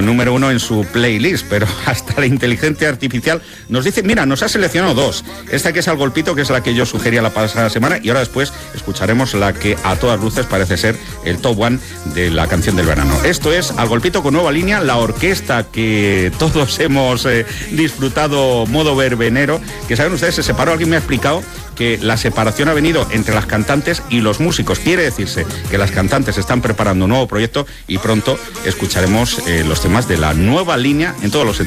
número 1 en su playlist, pero hasta la inteligencia artificial nos dice, mira, nos ha seleccionado 2. Esta que es Al Golpito, que es la que yo sugería la pasada semana, y ahora después escucharemos la que a todas luces parece ser el top 1 de la canción del verano. Esto es Al Golpito con Nueva Línea, la orquesta que todos hemos disfrutado modo verbenero, que saben ustedes, se separó, alguien me ha explicado que la separación ha venido entre las cantantes y los músicos. Quiere decirse que las cantantes están preparando un nuevo proyecto y pronto escucharemos los temas de la Nueva Línea en todos los sentidos.